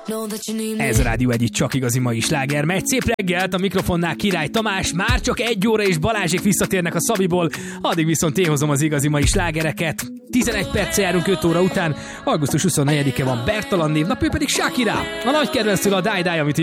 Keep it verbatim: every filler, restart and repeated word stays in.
Ez a Rádió egyik csak igazi mai sláger. Megy szép reggelt, a mikrofonnál Király Tamás, már csak egy óra és Balázsék visszatérnek a Szabiból, addig viszont én hozom az igazi mai slágereket. tizenegy perccel járunk öt óra után, augusztus huszonnegyedike van Bertalan névnap, ő pedig Shakira. A nagy kedvenctől a Die Die, amit